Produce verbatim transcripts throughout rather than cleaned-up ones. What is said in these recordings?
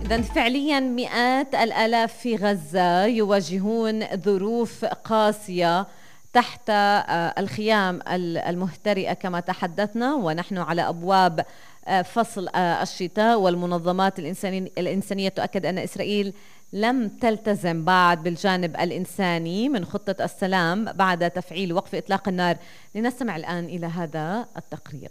إذن فعليا مئات الآلاف في غزة يواجهون ظروف قاسية تحت الخيام المهترئة كما تحدثنا، ونحن على أبواب فصل الشتاء، والمنظمات الإنسانية تؤكد أن إسرائيل لم تلتزم بعد بالجانب الإنساني من خطة السلام بعد تفعيل وقف إطلاق النار. لنستمع الآن إلى هذا التقرير.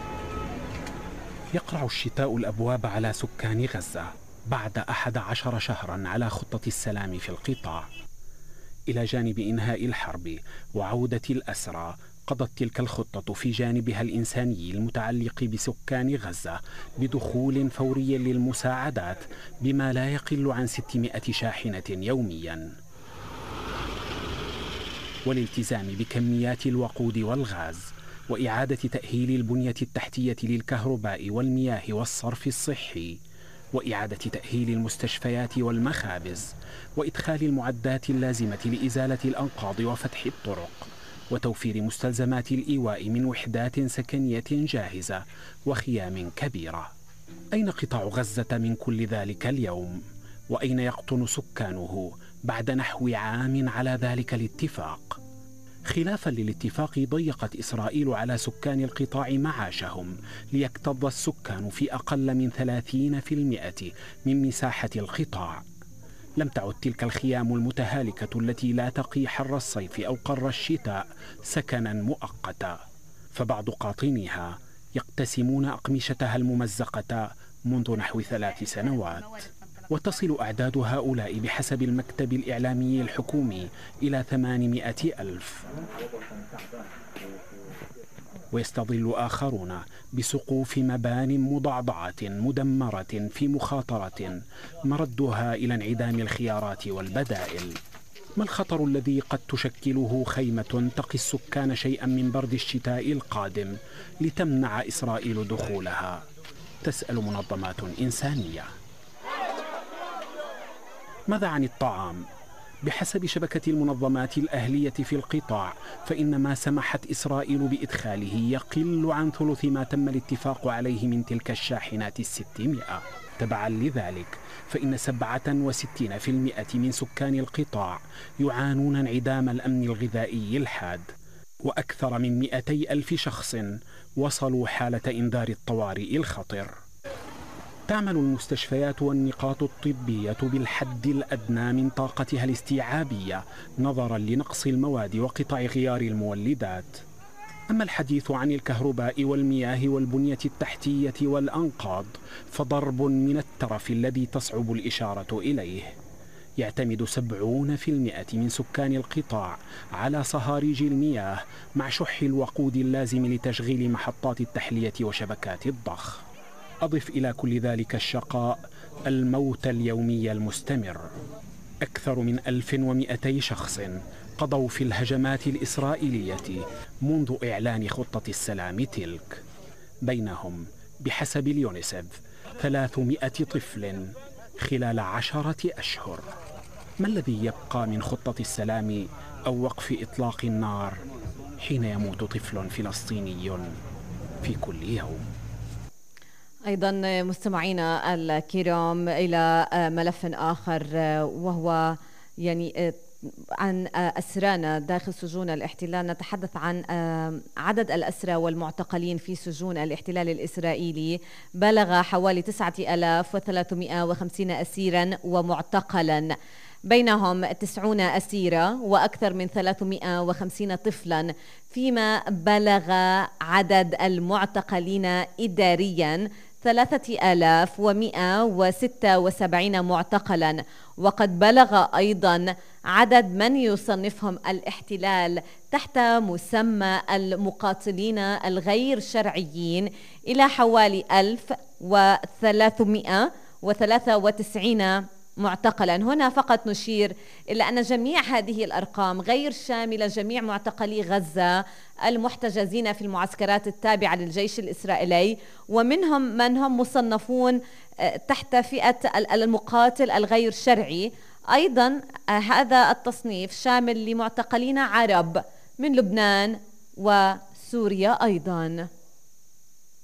يقرع الشتاء الأبواب على سكان غزة بعد أحد عشر شهرا على خطة السلام في القطاع. إلى جانب إنهاء الحرب وعودة الأسرى، قضت تلك الخطة في جانبها الإنساني المتعلق بسكان غزة بدخول فوري للمساعدات بما لا يقل عن ستمائة شاحنة يوميا، والالتزام بكميات الوقود والغاز، وإعادة تأهيل البنية التحتية للكهرباء والمياه والصرف الصحي، وإعادة تأهيل المستشفيات والمخابز، وإدخال المعدات اللازمة لإزالة الأنقاض وفتح الطرق، وتوفير مستلزمات الإيواء من وحدات سكنية جاهزة وخيام كبيرة. أين قطاع غزة من كل ذلك اليوم؟ وأين يقطن سكانه بعد نحو عام على ذلك الاتفاق؟ خلافا للاتفاق، ضيقت إسرائيل على سكان القطاع معاشهم ليكتظ السكان في أقل من ثلاثين بالمئة من مساحة القطاع. لم تعد تلك الخيام المتهالكة التي لا تقي حر الصيف أو قر الشتاء سكنا مؤقتا، فبعض قاطنيها يقتسمون أقمشتها الممزقة منذ نحو ثلاث سنوات. وتصل أعداد هؤلاء بحسب المكتب الإعلامي الحكومي إلى ثمانمائة ألف، ويستظل آخرون بسقوف مبان مضعضعة مدمرة في مخاطرة مردها إلى انعدام الخيارات والبدائل. ما الخطر الذي قد تشكله خيمة تقي السكان شيئا من برد الشتاء القادم لتمنع إسرائيل دخولها؟ تسأل منظمات إنسانية. ماذا عن الطعام؟ بحسب شبكة المنظمات الأهلية في القطاع، فإن ما سمحت إسرائيل بإدخاله يقل عن ثلث ما تم الاتفاق عليه من تلك الشاحنات الستمائة. تبعا لذلك، فإن سبعة وستين بالمئة من سكان القطاع يعانون انعدام الأمن الغذائي الحاد، وأكثر من مئتي ألف شخص وصلوا حالة إنذار الطوارئ الخطر. تعمل المستشفيات والنقاط الطبية بالحد الأدنى من طاقتها الاستيعابية نظرا لنقص المواد وقطع غيار المولدات. أما الحديث عن الكهرباء والمياه والبنية التحتية والأنقاض فضرب من الترف الذي تصعب الإشارة إليه. يعتمد سبعون بالمئة من سكان القطاع على صهاريج المياه مع شح الوقود اللازم لتشغيل محطات التحلية وشبكات الضخ. أضف إلى كل ذلك الشقاء الموت اليومي المستمر. أكثر من ألف ومئتي شخص قضوا في الهجمات الإسرائيلية منذ إعلان خطة السلام تلك، بينهم بحسب اليونيسف ثلاثمائة طفل خلال عشرة أشهر. ما الذي يبقى من خطة السلام أو وقف إطلاق النار حين يموت طفل فلسطيني في كل يوم؟ أيضا مستمعينا الكرام إلى ملف آخر، وهو يعني عن أسرانا داخل سجون الاحتلال. نتحدث عن عدد الأسرى والمعتقلين في سجون الاحتلال الإسرائيلي، بلغ حوالي تسعة آلاف وثلاثمائة وخمسين أسيرا ومعتقلا، بينهم تسعون أسيرة وأكثر من ثلاثمائة وخمسين طفلا، فيما بلغ عدد المعتقلين إداريا ثلاثة آلاف ومئة وستة وسبعين معتقلا. وقد بلغ أيضا عدد من يصنفهم الاحتلال تحت مسمى المقاتلين الغير شرعيين إلى حوالي ألف وثلاثمائة وثلاثة وتسعين معتقلا. هنا فقط نشير إلى أن جميع هذه الأرقام غير شاملة جميع معتقلي غزة المحتجزين في المعسكرات التابعة للجيش الإسرائيلي، ومنهم من هم مصنفون تحت فئة المقاتل الغير شرعي. أيضا هذا التصنيف شامل لمعتقلين عرب من لبنان وسوريا أيضا.